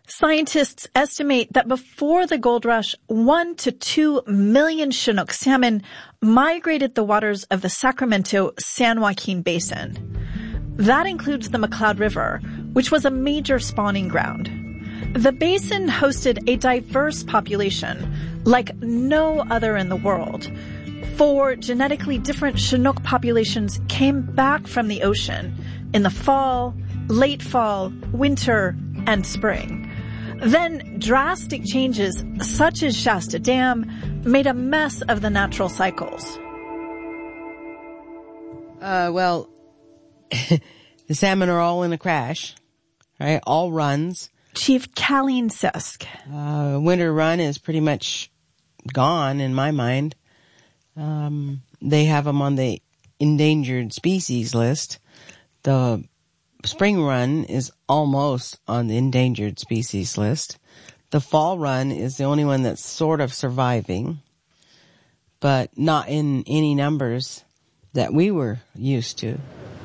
Scientists estimate that before the gold rush, 1 to 2 million Chinook salmon migrated the waters of the Sacramento-San Joaquin Basin. That includes the McCloud River, which was a major spawning ground. The basin hosted a diverse population, like no other in the world. 4 genetically different Chinook populations came back from the ocean in the fall, late fall, winter, and spring. Then drastic changes, such as Shasta Dam, made a mess of the natural cycles. The salmon are all in a crash, right? All runs. Chief Colleen Sisk. Winter run is pretty much gone in my mind. They have them on the endangered species list. The spring run is almost on the endangered species list. The fall run is the only one that's sort of surviving, but not in any numbers that we were used to.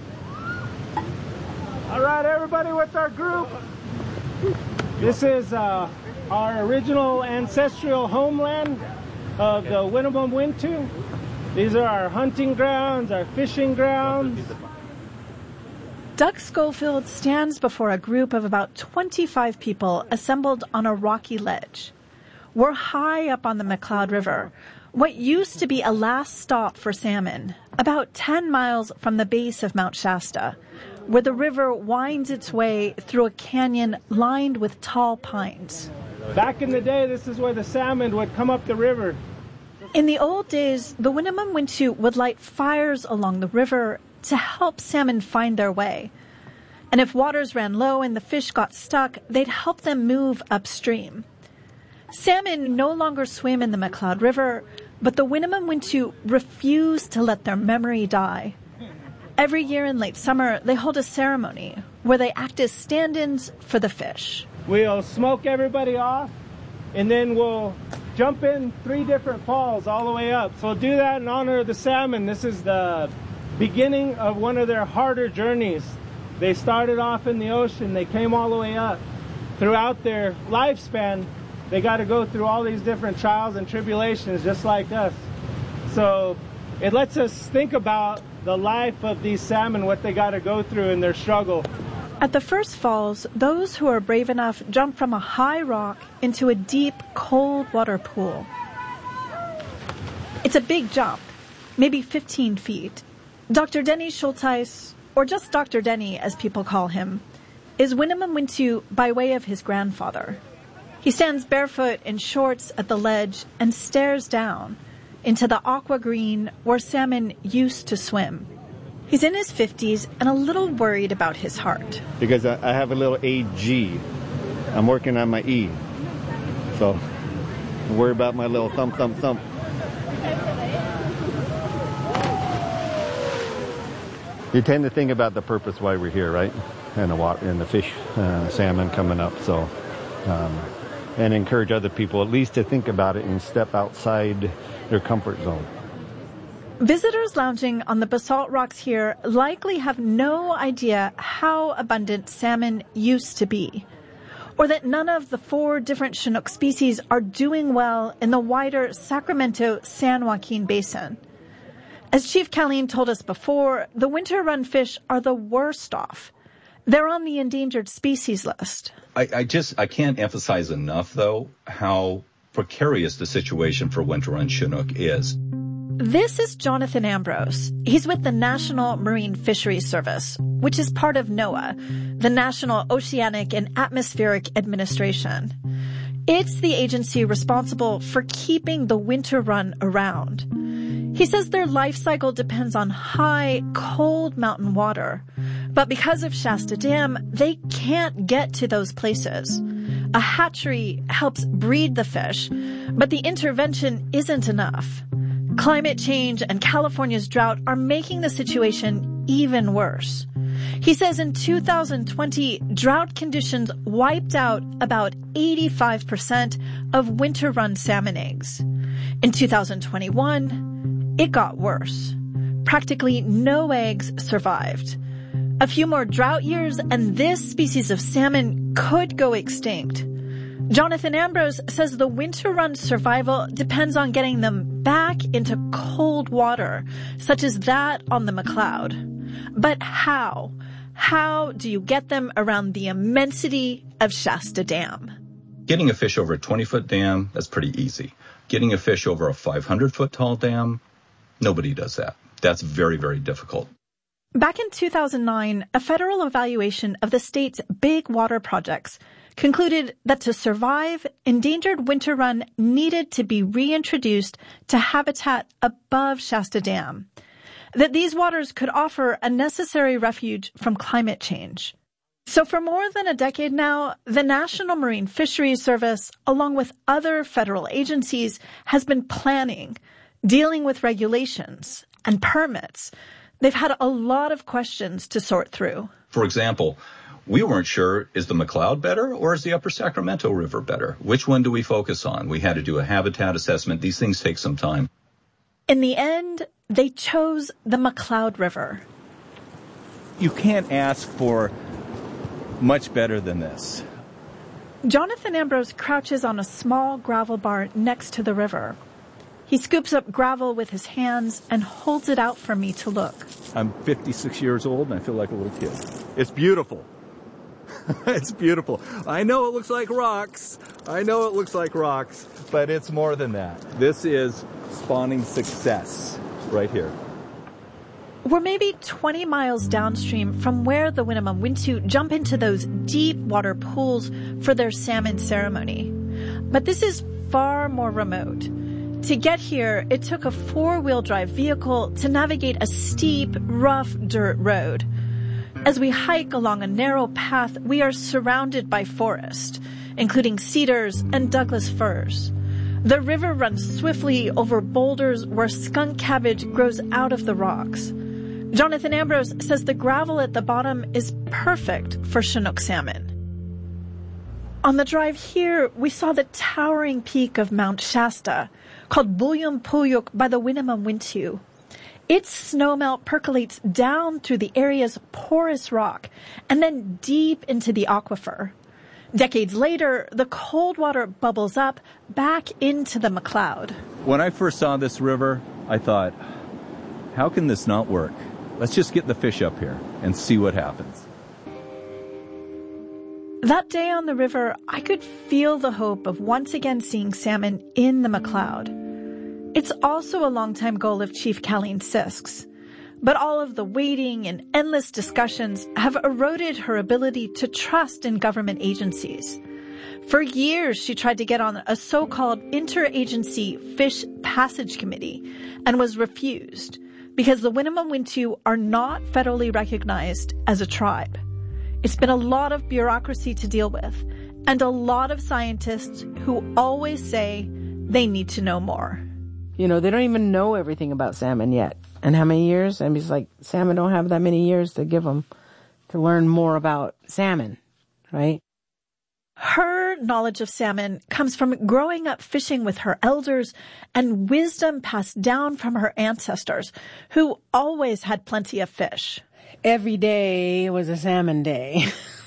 All right, everybody with our group. This is our original ancestral homeland of the Winnemem Wintu. These are our hunting grounds, our fishing grounds. Doug Schofield stands before a group of about 25 people assembled on a rocky ledge. We're high up on the McCloud River, what used to be a last stop for salmon, about 10 miles from the base of Mount Shasta, where the river winds its way through a canyon lined with tall pines. Back in the day, this is where the salmon would come up the river. In the old days, the Winnemem Wintu would light fires along the river to help salmon find their way. And if waters ran low and the fish got stuck, they'd help them move upstream. Salmon no longer swim in the McCloud River, but the Winnemem Wintu refuse to let their memory die. Every year in late summer, they hold a ceremony where they act as stand-ins for the fish. We'll smoke everybody off, and then we'll jump in 3 different falls all the way up. So we'll do that in honor of the salmon. This is the beginning of one of their harder journeys. They started off in the ocean. They came all the way up. Throughout their lifespan, they got to go through all these different trials and tribulations just like us. So it lets us think about the life of these salmon, what they got to go through in their struggle. At the first falls, those who are brave enough jump from a high rock into a deep, cold water pool. It's a big jump, maybe 15 feet. Dr. Denny Schultheis, or just Dr. Denny as people call him, is Winnemem Wintu by way of his grandfather. He stands barefoot in shorts at the ledge and stares down into the aqua green where salmon used to swim. He's in his 50s and a little worried about his heart. Because I have a little AG. I'm working on my E. So I worry about my little thump, thump, thump. You tend to think about the purpose why we're here, right? And the water, and the fish, salmon coming up. So, and encourage other people at least to think about it and step outside their comfort zone. Visitors lounging on the basalt rocks here likely have no idea how abundant salmon used to be, or that none of the 4 different Chinook species are doing well in the wider Sacramento-San Joaquin Basin. As Chief Colleen told us before, the winter run fish are the worst off. They're on the endangered species list. I can't emphasize enough, though, how precarious the situation for winter run Chinook is. This is Jonathan Ambrose. He's with the National Marine Fisheries Service, which is part of NOAA, the National Oceanic and Atmospheric Administration. It's the agency responsible for keeping the winter run around. He says their life cycle depends on high, cold mountain water. But because of Shasta Dam, they can't get to those places. A hatchery helps breed the fish, but the intervention isn't enough. Climate change and California's drought are making the situation even worse. He says in 2020, drought conditions wiped out about 85% of winter-run salmon eggs. In 2021, it got worse. Practically no eggs survived. A few more drought years and this species of salmon could go extinct. Jonathan Ambrose says the winter run survival depends on getting them back into cold water, such as that on the McCloud. But how? How do you get them around the immensity of Shasta Dam? Getting a fish over a 20-foot dam, that's pretty easy. Getting a fish over a 500-foot tall dam, nobody does that. That's very, very difficult. Back in 2009, a federal evaluation of the state's big water projects concluded that to survive, endangered winter run needed to be reintroduced to habitat above Shasta Dam, that these waters could offer a necessary refuge from climate change. So for more than a decade now, the National Marine Fisheries Service, along with other federal agencies, has been planning, dealing with regulations and permits. They've had a lot of questions to sort through. For example, we weren't sure, is the McCloud better or is the Upper Sacramento River better? Which one do we focus on? We had to do a habitat assessment. These things take some time. In the end, they chose the McCloud River. You can't ask for much better than this. Jonathan Ambrose crouches on a small gravel bar next to the river. He scoops up gravel with his hands and holds it out for me to look. I'm 56 years old and I feel like a little kid. It's beautiful. It's beautiful. I know it looks like rocks. But it's more than that. This is spawning success right here. We're maybe 20 miles downstream from where the Winnemem-Wintu jump into those deep water pools for their salmon ceremony. But this is far more remote. To get here, it took a 4-wheel drive vehicle to navigate a steep, rough dirt road. As we hike along a narrow path, we are surrounded by forest, including cedars and Douglas firs. The river runs swiftly over boulders where skunk cabbage grows out of the rocks. Jonathan Ambrose says the gravel at the bottom is perfect for Chinook salmon. On the drive here, we saw the towering peak of Mount Shasta, called Buyumpuyuk by the Winnemem-Wintu. Its snowmelt percolates down through the area's porous rock and then deep into the aquifer. Decades later, the cold water bubbles up back into the McCloud. When I first saw this river, I thought, how can this not work? Let's just get the fish up here and see what happens. That day on the river, I could feel the hope of once again seeing salmon in the McCloud. It's also a longtime goal of Chief Colleen Sisk's. But all of the waiting and endless discussions have eroded her ability to trust in government agencies. For years, she tried to get on a so-called interagency fish passage committee and was refused because the Winnemem-Wintu are not federally recognized as a tribe. It's been a lot of bureaucracy to deal with and a lot of scientists who always say they need to know more. You know, they don't even know everything about salmon yet. And how many years? I mean, it's like salmon don't have that many years to give them to learn more about salmon, right? Her knowledge of salmon comes from growing up fishing with her elders and wisdom passed down from her ancestors, who always had plenty of fish. Every day was a salmon day.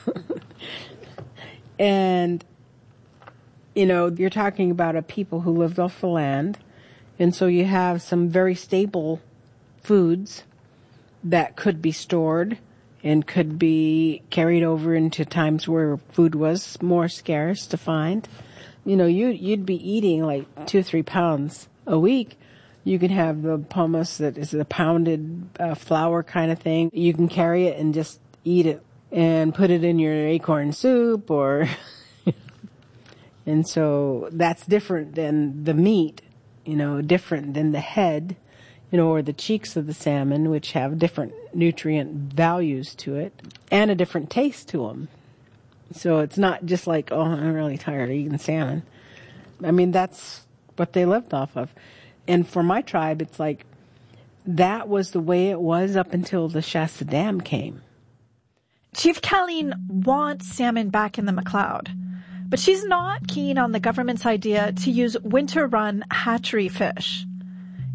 And, you know, you're talking about a people who lived off the land. And so you have some very stable foods that could be stored and could be carried over into times where food was more scarce to find. You know, you'd be eating like 2-3 pounds a week. You can have the hummus that is a pounded flour kind of thing. You can carry it and just eat it and put it in your acorn soup or... And so that's different than the meat, you know, different than the head, you know, or the cheeks of the salmon, which have different nutrient values to it and a different taste to them. So it's not just like, oh, I'm really tired of eating salmon. I mean, that's what they lived off of. And for my tribe, it's like that was the way it was up until the Shasta Dam came. Chief Colleen wants salmon back in the McCloud, but she's not keen on the government's idea to use winter-run hatchery fish.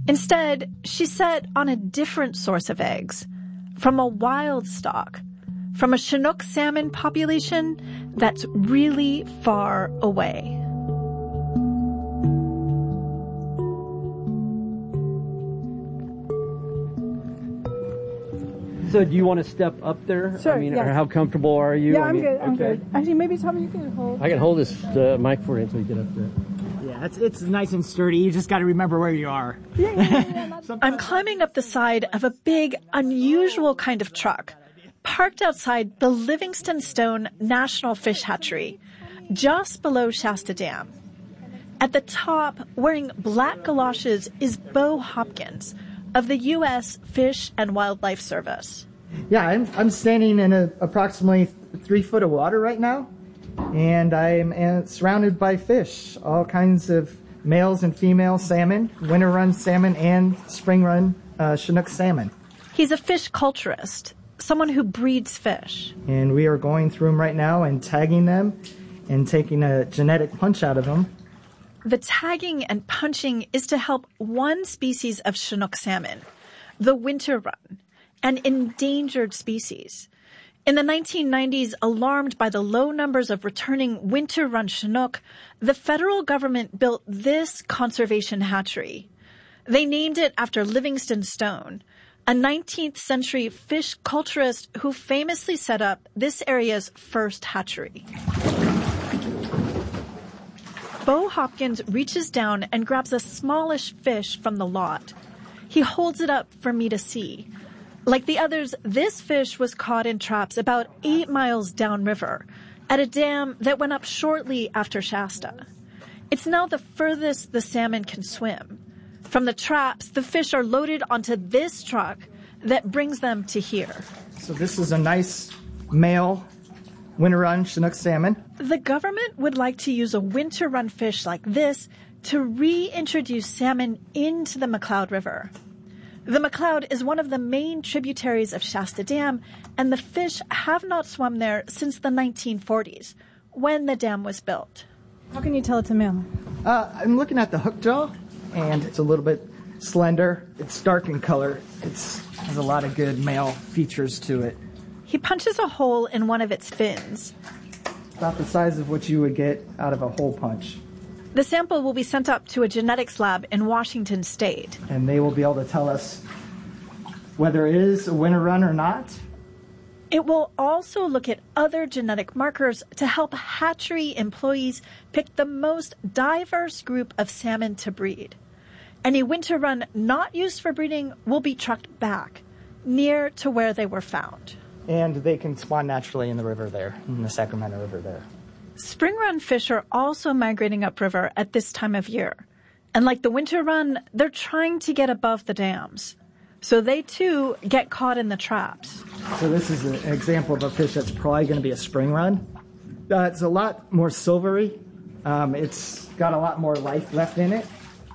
Instead, she's set on a different source of eggs, from a wild stock, from a Chinook salmon population that's really far away. So do you want to step up there? Sure, I mean, yes. or how comfortable are you? Yeah, I I'm mean, good. I'm okay. good. Actually, maybe Tommy, you can hold. I can hold this mic for you until you get up there. Yeah, it's nice and sturdy. You just got to remember where you are. I'm climbing up the side of a big, unusual kind of truck, parked outside the Livingston Stone National Fish Hatchery, just below Shasta Dam. At the top, wearing black galoshes, is Bo Hopkins of the U.S. Fish and Wildlife Service. Yeah, I'm standing in approximately 3 foot of water right now, and I'm surrounded by fish, all kinds of males and female salmon, winter run salmon, and spring run Chinook salmon. He's a fish culturist, someone who breeds fish. And we are going through them right now and tagging them and taking a genetic punch out of them. The tagging and punching is to help one species of Chinook salmon, the winter run, an endangered species. In the 1990s, alarmed by the low numbers of returning winter run Chinook, the federal government built this conservation hatchery. They named it after Livingston Stone, a 19th century fish culturist who famously set up this area's first hatchery. Bo Hopkins reaches down and grabs a smallish fish from the lot. He holds it up for me to see. Like the others, this fish was caught in traps about 8 miles downriver at a dam that went up shortly after Shasta. It's now the furthest the salmon can swim. From the traps, the fish are loaded onto this truck that brings them to here. So this is a nice male winter run Chinook salmon. The government would like to use a winter run fish like this to reintroduce salmon into the McCloud River. The McCloud is one of the main tributaries of Shasta Dam, and the fish have not swum there since the 1940s, when the dam was built. How can you tell it's a male? I'm looking at the hook jaw, and it's a little bit slender. It's dark in color. It has a lot of good male features to it. He punches a hole in one of its fins. About the size of what you would get out of a hole punch. The sample will be sent up to a genetics lab in Washington State. And they will be able to tell us whether it is a winter run or not. It will also look at other genetic markers to help hatchery employees pick the most diverse group of salmon to breed. Any winter run not used for breeding will be trucked back, near to where they were found. And they can spawn naturally in the river there, in the Sacramento River there. Spring run fish are also migrating upriver at this time of year. And like the winter run, they're trying to get above the dams. So they too get caught in the traps. So this is an example of a fish that's probably going to be a spring run. It's a lot more silvery. It's got a lot more life left in it.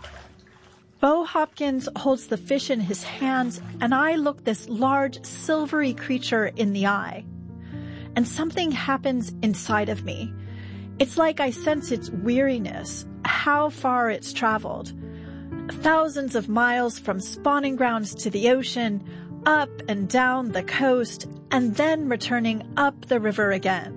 Bo Hopkins holds the fish in his hands, and I look this large, silvery creature in the eye. And something happens inside of me. It's like I sense its weariness, how far it's traveled. Thousands of miles from spawning grounds to the ocean, up and down the coast, and then returning up the river again.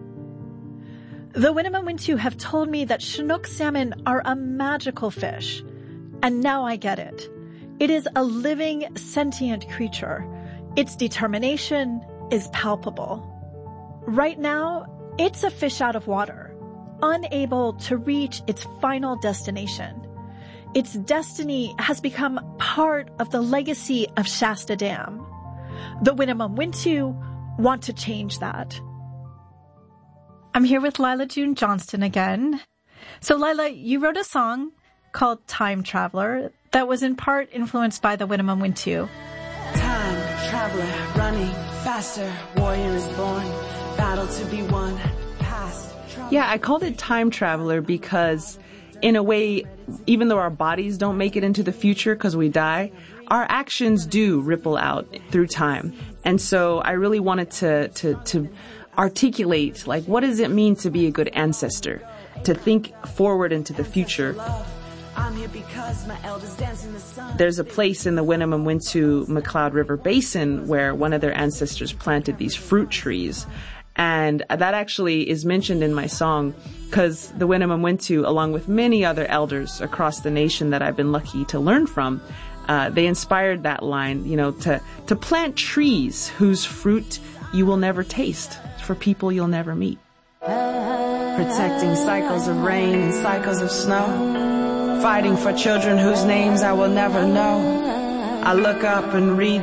The Winnemem-Wintu have told me that Chinook salmon are a magical fish. And now I get it. It is a living, sentient creature. Its determination is palpable. Right now, it's a fish out of water, unable to reach its final destination. Its destiny has become part of the legacy of Shasta Dam. The Winnemem-Wintu want to change that. I'm here with Lila June Johnston again. So Lila, you wrote a song called Time Traveler that was in part influenced by the Winnemem-Wintu. Time traveler, running faster, warrior is born, battle to be won, past. Yeah, I called it Time Traveler because in a way, even though our bodies don't make it into the future because we die, our actions do ripple out through time. And so I really wanted to articulate, like, what does it mean to be a good ancestor? To think forward into the future. I'm here because my elders dance in the sun. There's a place in the Winnemem-Wintu McCloud River Basin where one of their ancestors planted these fruit trees. And that actually is mentioned in my song because the Winnemem-Wintu, along with many other elders across the nation that I've been lucky to learn from, they inspired that line, to plant trees whose fruit you will never taste for people you'll never meet. Protecting cycles of rain and cycles of snow. Fighting for children whose names I will never know. I look up and read